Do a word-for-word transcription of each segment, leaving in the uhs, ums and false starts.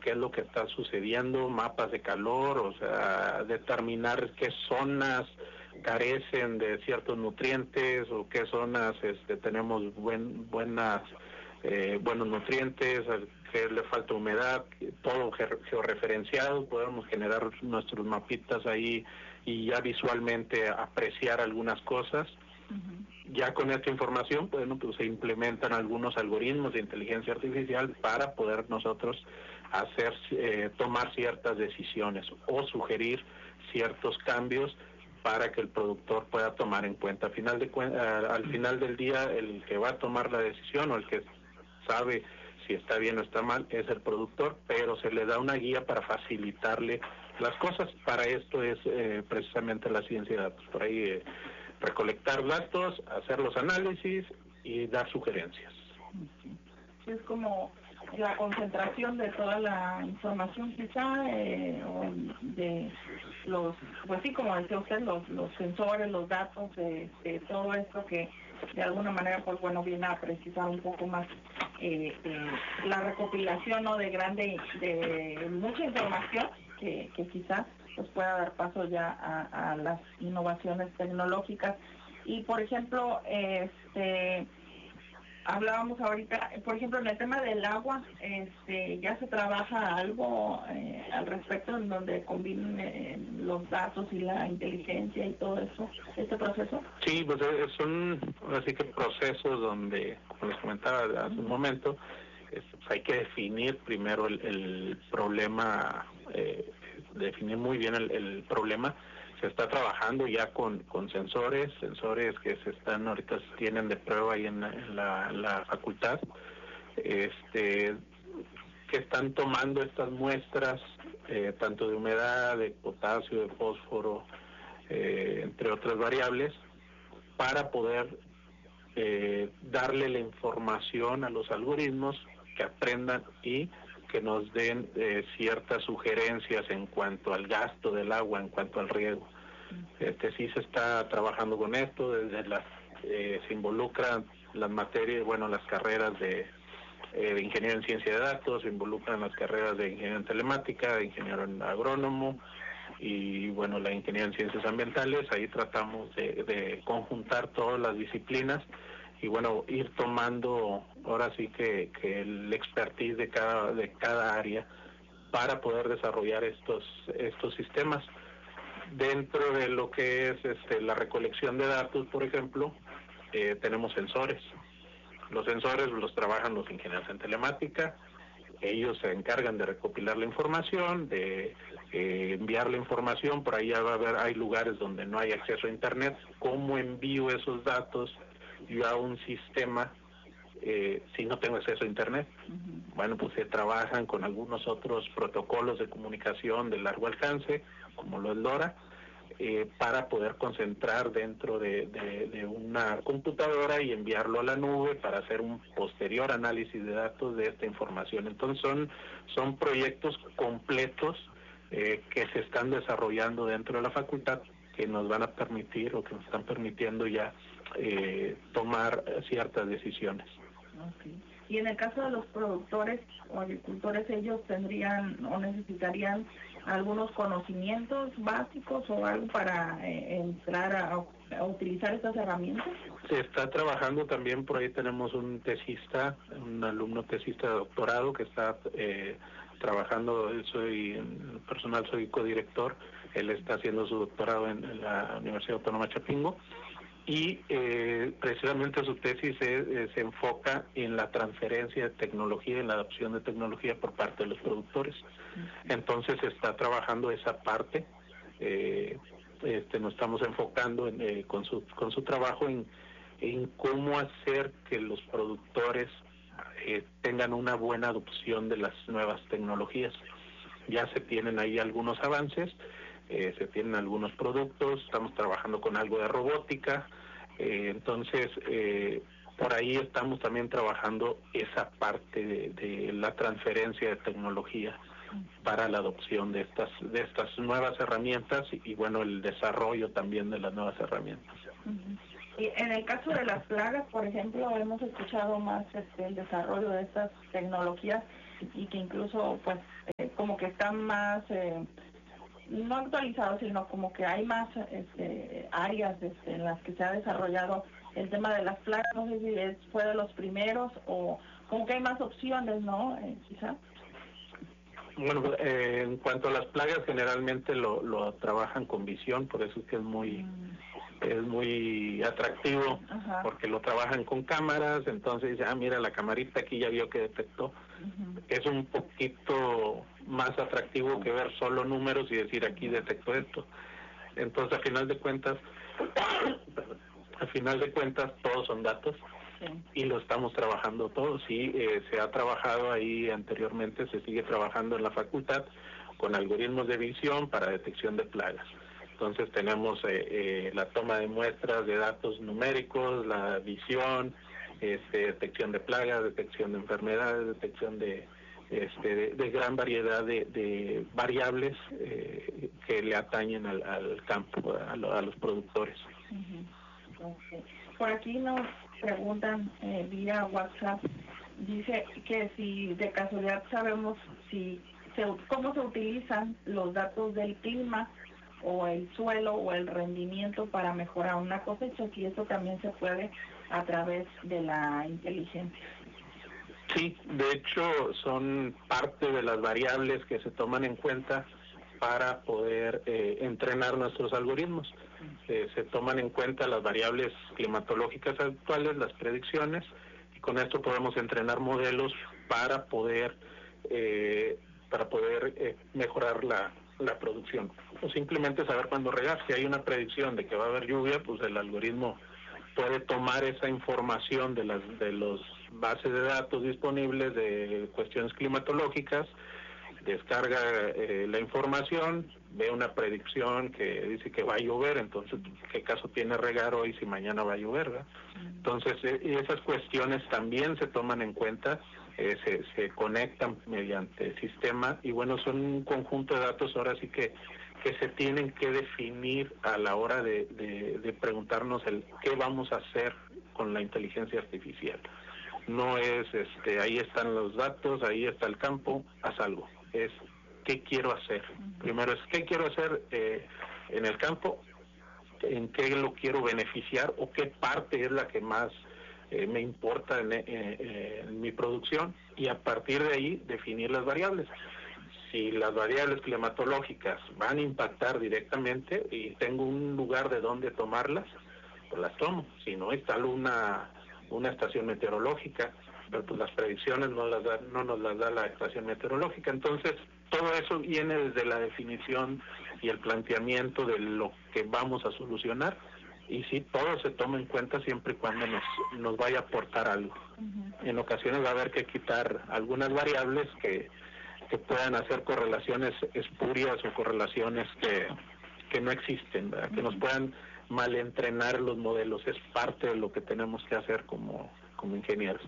qué es lo que está sucediendo, mapas de calor, o sea, determinar qué zonas carecen de ciertos nutrientes o qué zonas este, tenemos buen, buenas eh, buenos nutrientes, que le falta humedad, todo georreferenciado. Podemos generar nuestros mapitas ahí y ya visualmente apreciar algunas cosas. Uh-huh. Ya con esta información, bueno, pues se implementan algunos algoritmos de inteligencia artificial para poder nosotros hacer eh, tomar ciertas decisiones o sugerir ciertos cambios para que el productor pueda tomar en cuenta. Al final, de, al final del día, el que va a tomar la decisión o el que sabe si está bien o está mal es el productor, pero se le da una guía para facilitarle las cosas. Para esto es eh, precisamente la ciencia de datos, por ahí eh, recolectar datos, hacer los análisis y dar sugerencias. Es como la concentración de toda la información quizá, eh, o de los, pues sí, como decía usted, los, los sensores, los datos, de, de todo esto que de alguna manera, pues bueno, viene a precisar un poco más eh, eh, la recopilación, ¿no?, de grande, de mucha información que, que quizás pues pueda dar paso ya a, a las innovaciones tecnológicas. Y por ejemplo, este hablábamos ahorita, por ejemplo, en el tema del agua, este, ya se trabaja algo eh, al respecto en donde combinen eh, los datos y la inteligencia y todo eso, este proceso. Sí, pues son así que procesos donde, como les comentaba hace un momento, es, pues hay que definir primero el, el problema, eh, definir muy bien el, el problema. Se está trabajando ya con, con sensores, sensores que se están ahorita se tienen de prueba ahí en la, en la, la facultad, este, que están tomando estas muestras, eh, tanto de humedad, de potasio, de fósforo, eh, entre otras variables, para poder eh, darle la información a los algoritmos que aprendan y que nos den eh, ciertas sugerencias en cuanto al gasto del agua, en cuanto al riego. Este sí se está trabajando con esto, desde las eh, se involucran las materias, bueno, las carreras de, eh, de ingeniero en ciencia de datos, se involucran las carreras de ingeniero en telemática, de ingeniero en agrónomo y bueno, la ingeniería en ciencias ambientales. Ahí tratamos de, de conjuntar todas las disciplinas y bueno, ir tomando ahora sí que, que el expertise de cada de cada área para poder desarrollar estos estos sistemas. Dentro de lo que es este, la recolección de datos, por ejemplo, eh, tenemos sensores. Los sensores los trabajan los ingenieros en telemática. Ellos se encargan de recopilar la información, de eh, enviar la información. Por ahí ya va a haber, hay lugares donde no hay acceso a internet. ¿Cómo envío esos datos yo a un sistema eh, si no tengo acceso a internet? Uh-huh. Bueno, pues se trabajan con algunos otros protocolos de comunicación de largo alcance, como lo es LoRa, eh, para poder concentrar dentro de, de, de una computadora y enviarlo a la nube para hacer un posterior análisis de datos de esta información. Entonces son, son proyectos completos eh, que se están desarrollando dentro de la facultad, que nos van a permitir o que nos están permitiendo ya eh, tomar ciertas decisiones. Okay. Y en el caso de los productores o agricultores, ¿ellos tendrían o necesitarían algunos conocimientos básicos o algo para eh, entrar a, a utilizar estas herramientas? Se está trabajando también, por ahí tenemos un tesista, un alumno tesista de doctorado que está eh, trabajando, soy personal, soy codirector, él está haciendo su doctorado en, en la Universidad Autónoma de Chapingo. Y eh, precisamente su tesis se, eh, se enfoca en la transferencia de tecnología, en la adopción de tecnología por parte de los productores. Entonces se está trabajando esa parte, eh, este, nos estamos enfocando en, eh, con su con su trabajo en, en cómo hacer que los productores eh, tengan una buena adopción de las nuevas tecnologías. Ya se tienen ahí algunos avances. Eh, se tienen algunos productos, estamos trabajando con algo de robótica, eh, entonces eh, por ahí estamos también trabajando esa parte de, de la transferencia de tecnología para la adopción de estas de estas nuevas herramientas y, y bueno, el desarrollo también de las nuevas herramientas. Uh-huh. Y en el caso de las plagas, por ejemplo, hemos escuchado más este, el desarrollo de estas tecnologías. y que incluso pues eh, como que están más eh, no actualizados, sino como que hay más este, áreas este, en las que se ha desarrollado el tema de las plagas. No sé si es, fue de los primeros o como que hay más opciones, ¿no? Eh, quizá. Bueno, eh, en cuanto a las plagas, generalmente lo, lo trabajan con visión, por eso es que es muy mm. es muy atractivo. Ajá. Porque lo trabajan con cámaras, entonces dice, ah, mira, la camarita aquí ya vio que detectó. Uh-huh. Es un poquito más atractivo que ver solo números y decir, aquí detectó esto. Entonces, a final de cuentas, a final de cuentas, todos son datos. Sí. Y lo estamos trabajando todos. Sí, eh, se ha trabajado ahí anteriormente, se sigue trabajando en la facultad con algoritmos de visión para detección de plagas. Entonces tenemos eh, eh, la toma de muestras de datos numéricos, la visión, este, detección de plagas, detección de enfermedades, detección de, este, de, de gran variedad de, de variables eh, que le atañen al, al campo, a, lo, a los productores. Uh-huh. Okay. Por aquí nos preguntan eh, vía WhatsApp, dice que si de casualidad sabemos si se, cómo se utilizan los datos del clima o el suelo o el rendimiento para mejorar una cosecha, si eso también se puede a través de la inteligencia. Sí, de hecho son parte de las variables que se toman en cuenta para poder eh, entrenar nuestros algoritmos. Eh, se toman en cuenta las variables climatológicas actuales, las predicciones, y con esto podemos entrenar modelos para poder eh, para poder eh, mejorar la, la producción. O simplemente saber cuándo regar. Si hay una predicción de que va a haber lluvia, pues el algoritmo puede tomar esa información de las de los bases de datos disponibles de cuestiones climatológicas, descarga eh, la información, ve una predicción que dice que va a llover, entonces ¿qué caso tiene regar hoy si mañana va a llover? ¿verdad? Entonces eh, esas cuestiones también se toman en cuenta, eh, se, se conectan mediante el sistema y bueno, son un conjunto de datos ahora sí que que se tienen que definir a la hora de, de, de preguntarnos el qué vamos a hacer con la inteligencia artificial. No es, este, ahí están los datos, ahí está el campo, haz algo. Es, ¿qué quiero hacer? Primero es, ¿qué quiero hacer eh, en el campo? ¿En qué lo quiero beneficiar? ¿O qué parte es la que más eh, me importa en, eh, en mi producción? Y a partir de ahí, definir las variables. Si las variables climatológicas van a impactar directamente y tengo un lugar de donde tomarlas, pues las tomo. Si no, instalo una, una estación meteorológica, pero pues las predicciones no, las da, no nos las da la estación meteorológica. Entonces, todo eso viene desde la definición y el planteamiento de lo que vamos a solucionar. Y sí, todo se toma en cuenta siempre y cuando nos, nos vaya a aportar algo. Uh-huh. En ocasiones va a haber que quitar algunas variables que que puedan hacer correlaciones espurias o correlaciones que, que no existen, ¿verdad? Que nos puedan malentrenar los modelos. Es parte de lo que tenemos que hacer como, como ingenieros.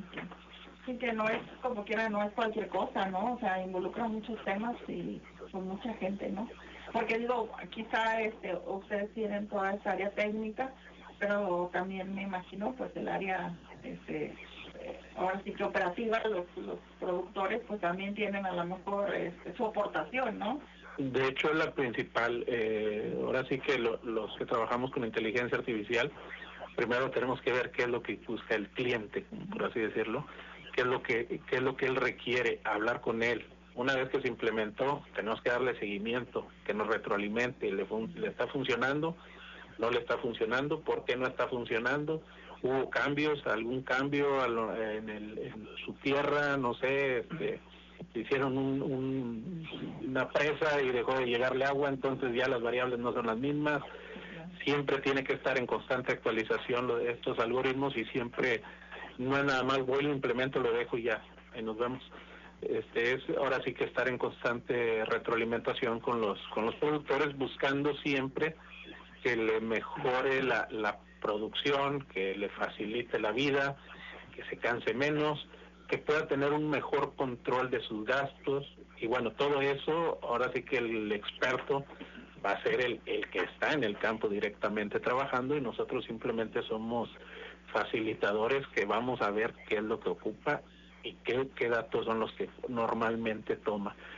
Sí, que no es, como quiera, no es cualquier cosa, ¿no? O sea, involucra muchos temas y con mucha gente, ¿no? Porque digo, quizá este, ustedes tienen toda esa área técnica, pero también me imagino, pues, el área, este, ahora sí que operativa, los, los productores pues también tienen a lo mejor este, su aportación, ¿no? De hecho, la principal, eh, ahora sí que lo, los que trabajamos con inteligencia artificial, primero tenemos que ver qué es lo que busca el cliente, por así decirlo, qué es lo que qué es lo que él requiere, hablar con él. Una vez que se implementó, tenemos que darle seguimiento, que nos retroalimente, le, fun- le está funcionando, no le está funcionando, por qué no está funcionando, hubo cambios, algún cambio en, el, en su tierra, no sé, este, hicieron un, un, una presa y dejó de llegarle agua, entonces ya las variables no son las mismas. Siempre tiene que estar en constante actualización de estos algoritmos y siempre no es nada más voy, lo implemento, lo dejo y ya, ahí nos vemos. Este es ahora sí que estar en constante retroalimentación con los con los productores, buscando siempre que le mejore la, la producción, que le facilite la vida, que se canse menos, que pueda tener un mejor control de sus gastos. Y bueno, todo eso, ahora sí que el experto va a ser el, el que está en el campo directamente trabajando y nosotros simplemente somos facilitadores que vamos a ver qué es lo que ocupa y qué, qué datos son los que normalmente toma.